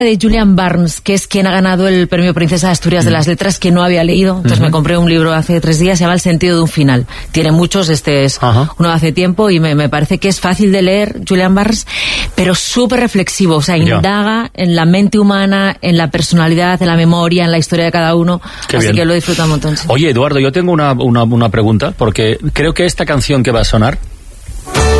de Julian Barnes, que es quien ha ganado el premio Princesa de Asturias de las Letras, que no había leído. Entonces me compré un libro hace 3 días, se llama El sentido de un final. Tiene muchos, este es uno de hace tiempo, y me parece que es fácil de leer, Julian Barnes, pero súper reflexivo. O sea, indaga en la mente humana, en la personalidad, en la memoria, en la historia de cada uno. Así que lo disfruto un montón. Sí. Oye, Eduardo, yo tengo una pregunta, porque creo que esta canción que va a sonar